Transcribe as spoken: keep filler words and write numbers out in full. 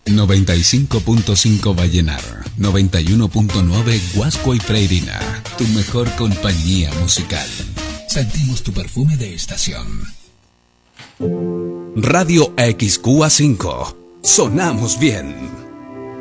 noventa y cinco punto cinco Vallenar, noventa y uno punto nueve Huasco y Freirina, tu mejor compañía musical. Sentimos tu perfume de estación. Radio X Q A cinco, sonamos bien.